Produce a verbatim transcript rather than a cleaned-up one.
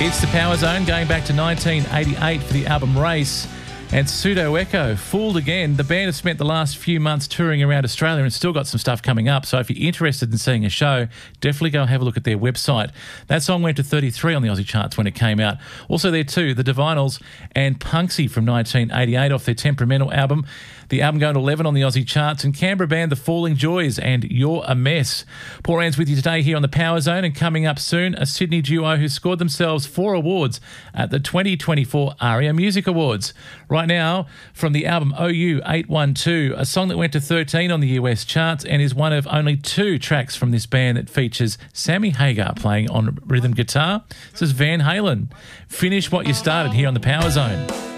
It's the Power Zone going back to nineteen eighty-eight for the album Race. And Pseudo Echo, fooled again. The band have spent the last few months touring around Australia and still got some stuff coming up. So if you're interested in seeing a show, definitely go and have a look at their website. That song went to thirty-three on the Aussie charts when it came out. Also there too, the Divinals and Punksy from nineteen eighty-eight off their Temperamental album. The album going to eleven on the Aussie charts. And Canberra band The Falling Joys and You're a Mess. Paul Rand's with you today here on the Power Zone, and coming up soon, a Sydney duo who scored themselves four awards at the twenty twenty-four ARIA Music Awards. Right now, from the album O U eight one two, a song that went to thirteen on the U S charts and is one of only two tracks from this band that features Sammy Hagar playing on rhythm guitar. This is Van Halen. Finish what you started here on the Power Zone.